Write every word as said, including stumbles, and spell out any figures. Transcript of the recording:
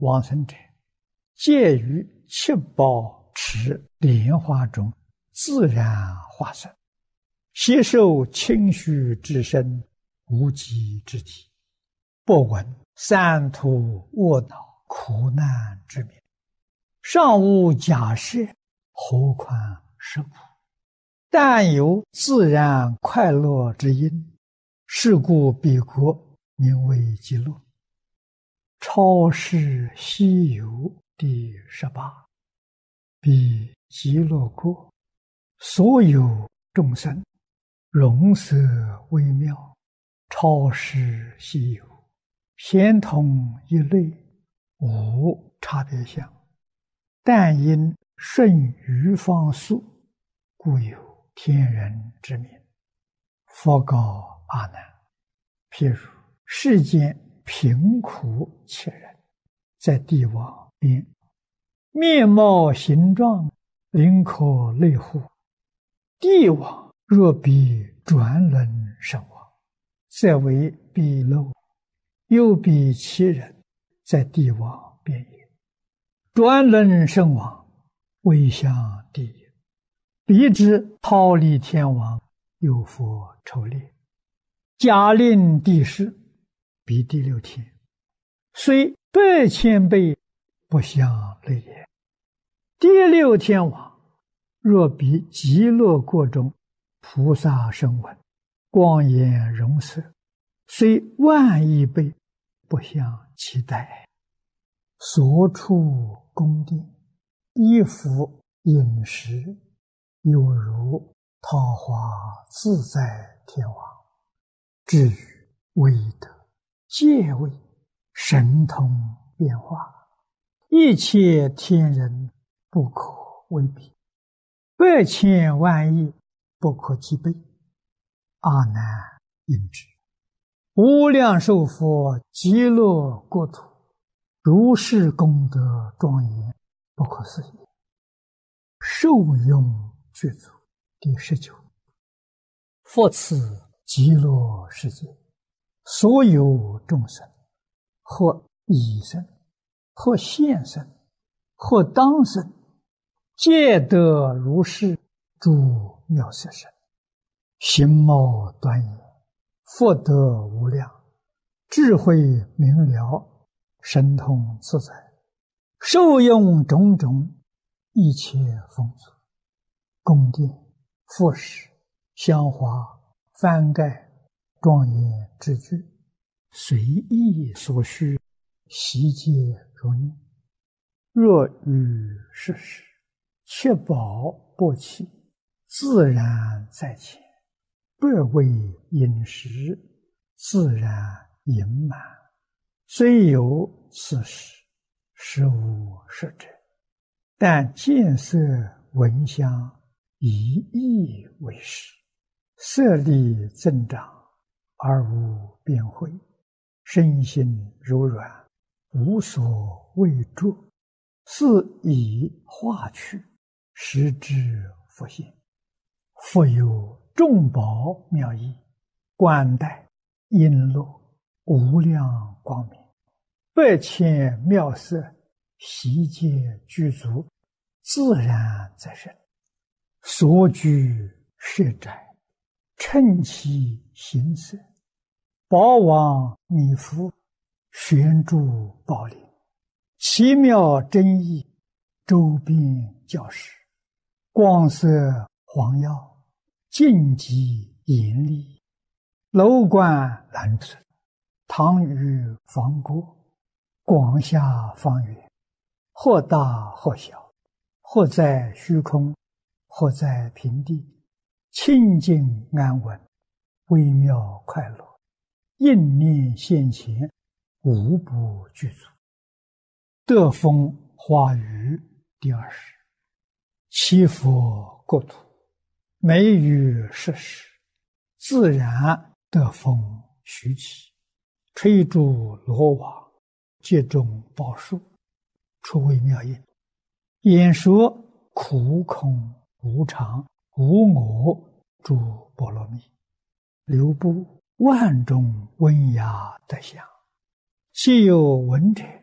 往生者，皆于七宝池莲花中自然化身，悉受清虚之身，无极之体，不闻三途卧恼苦难之名，尚无假设，何况是苦？但有自然快乐之因，是故彼国名为极乐。超世西游第十八，彼极乐国，所有众生容色微妙，超世西游，咸同一类，无差别相，但因顺于方速，故有天人之名。佛告阿难：譬如世间贫苦切人，在地网边，面貌形状，灵可类乎？地网若比转轮身网，则为彼漏；又比其人，在地网边也。转轮身网，为向地也。彼之忉利天王，有佛筹猎，假令地势，彼第六天，虽百千倍，不相类也。第六天王，若比极乐国中菩萨声闻，光颜容色，虽万亿倍，不相期待。所处宫殿，衣服饮食，有如桃花自在天王。至于威德、戒位、神通变化，一切天人不可为比，百千万亿不可计备。阿难应知，无量寿佛极乐国土，如是功德庄严，不可思议。受用具足第十九。复此极乐世界，所有众生，或已生，或现生，或当生，皆得如是诸妙色身，形貌端严，福德无量，智慧明了，神通自在，受用种种一切丰足，宫殿、服饰、香花、幡盖、庄严之具，随意所需，悉皆如念。若于世时，七宝不弃，自然在前，百味饮食，自然盈满。虽有此时，实无实者，但见色闻香，以意为实，色力增长，而无边慧，身心柔软，无所畏著，是以化去，实之复现。复有众宝妙义，冠带璎珞，无量光明，百千妙色，悉皆具足，自然在身。所居舍宅，称其形色，宝王弥覆，悬柱宝林，奇妙真义，周边教室，光色黄耀，净极严厉，楼观蓝色，堂宇房郭，广厦方圆，或大或小，或在虚空，或在平地，清净安稳，微妙快乐，应念现前，无不具足。得风花雨第二十。七佛国土，每于世时，自然得风徐起，吹诸罗网，皆种宝树，出微妙音，演说苦空无常无我诸波罗蜜，流布万种温雅德香。其有闻者，